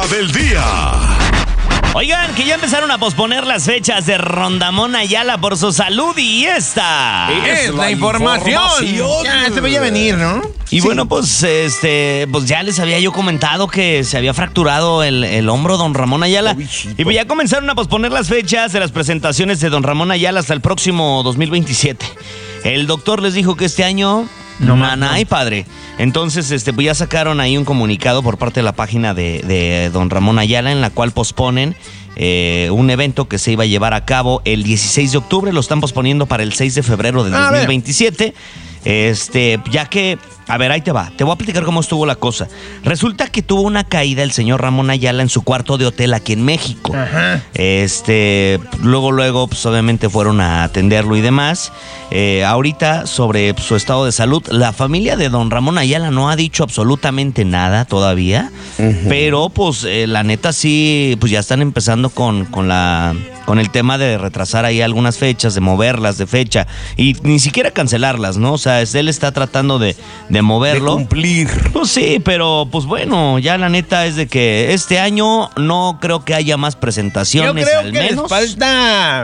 Del día. Oigan, que ya empezaron a posponer las fechas de Rondamón Ayala por su salud y esta es la información. Ya se veía venir, ¿no? Y sí. Bueno, pues pues ya les había yo comentado que se había fracturado el hombro don Ramón Ayala. Y pues ya comenzaron a posponer las fechas de las presentaciones de don Ramón Ayala hasta el próximo 2027. El doctor les dijo que este año no hay padre. Entonces, pues ya sacaron ahí un comunicado por parte de la página de don Ramón Ayala en la cual posponen un evento que se iba a llevar a cabo el 16 de octubre. Lo están posponiendo para el 6 de febrero del 2027. Ya que, a ver, ahí te va. Te voy a platicar cómo estuvo la cosa. Resulta que tuvo una caída el señor Ramón Ayala en su cuarto de hotel aquí en México. Ajá. Luego, pues obviamente fueron a atenderlo y demás. Ahorita, sobre su estado de salud, la familia de don Ramón Ayala no ha dicho absolutamente nada todavía. Pero, pues, la neta sí, pues ya están empezando con el tema de retrasar ahí algunas fechas, de moverlas de fecha y ni siquiera cancelarlas, ¿no? O sea, él está tratando de moverlo. De cumplir. Pues sí, pero pues bueno, ya la neta es de que este año no creo que haya más presentaciones. Yo creo al que menos. les falta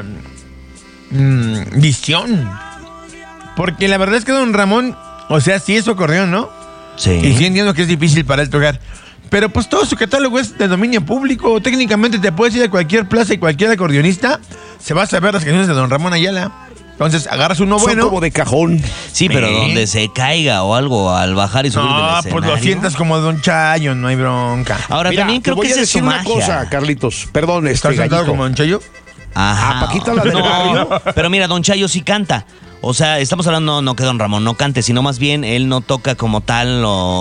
visión. Porque la verdad es que don Ramón, o sea, sí es su acordeón, ¿no? Sí. Y sí entiendo que es difícil para él tocar. Pero pues todo su catálogo es de dominio público. Técnicamente te puedes ir a cualquier plaza y cualquier acordeonista se va a saber las canciones de don Ramón Ayala. Entonces agarras uno bueno. Son como de cajón. Sí, pero donde se caiga o algo al bajar y subir del escenario. Pues lo sientas como Don Chayo, no hay bronca. Ahora, mira, también creo que esa es su magia. Te voy a decir una cosa, Carlitos. Perdón, ¿Estás sentado como Don Chayo? Ajá. Paquita la del barrio. Pero mira, don Chayo sí canta. O sea, estamos hablando no que don Ramón no cante, sino más bien él no toca como tal.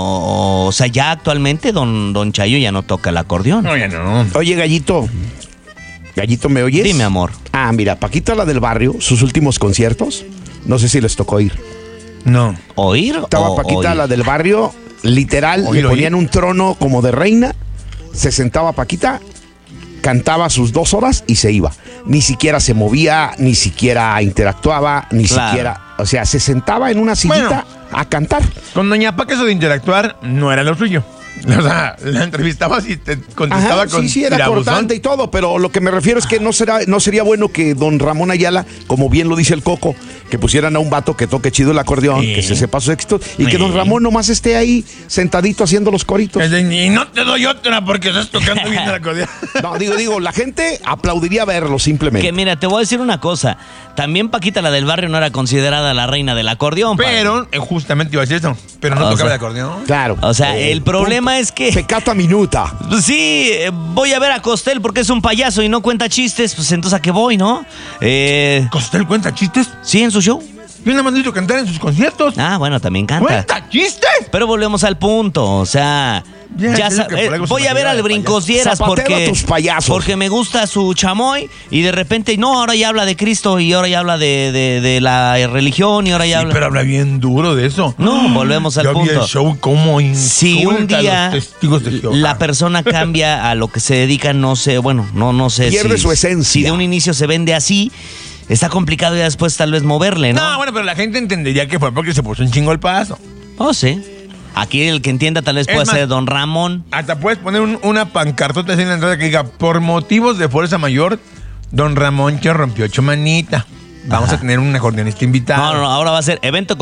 O sea, ya actualmente don Chayo ya no toca el acordeón. No, ya no. Oye, Gallito. Gallito, ¿me oyes? Dime, amor. Mira, Paquita la del barrio, sus últimos conciertos, no sé si les tocó ir. No. ¿Oír? Estaba Paquita la del barrio, literal, le ponían un trono como de reina, se sentaba Paquita, cantaba sus 2 horas y se iba. Ni siquiera se movía, ni siquiera interactuaba, ni siquiera... O sea, se sentaba en una sillita a cantar. Con doña Paca eso de interactuar no era lo suyo. O sea, la entrevistabas y te contestaba con sí, era cortante y todo, pero lo que me refiero es que no sería bueno que don Ramón Ayala, como bien lo dice el Coco, que pusieran a un vato que toque chido el acordeón, que se sepa sus éxitos, y que don Ramón nomás esté ahí sentadito haciendo los coritos. Y no te doy otra porque estás tocando bien el acordeón. No, digo, la gente aplaudiría verlo simplemente. Que mira, te voy a decir una cosa, también Paquita la del barrio no era considerada la reina del acordeón. Pero, justamente iba a decir eso, pero no tocaba el acordeón. Claro. O sea, el problema es que... Pecata minuta. Sí, voy a ver a Costel porque es un payaso y no cuenta chistes, pues entonces ¿a qué voy, no? ¿Costel cuenta chistes? Sí, en su show. Yo nada más he visto cantar en sus conciertos. Bueno, también canta. ¿Cuenta chistes? Pero volvemos al punto, o sea... voy a ver al Brincosdieras porque me gusta su chamoy y de repente, ahora ya habla de Cristo y ahora ya habla de la religión y ahora ya habla... pero habla bien duro de eso. No, volvemos al punto. Vi el show como si un día a los testigos de Jehová. La persona cambia a lo que se dedica, no sé pierde su esencia. Si de un inicio se vende así, está complicado ya después tal vez moverle, ¿no? No, bueno, pero la gente entendería que fue porque se puso un chingo el paso. Oh, sí. Aquí el que entienda tal vez puede ser don Ramón. Hasta puedes poner una pancartota así en la entrada que diga, por motivos de fuerza mayor, don Ramón que rompió chomanita. Vamos a tener un acordeonista invitado. No, ahora va a ser evento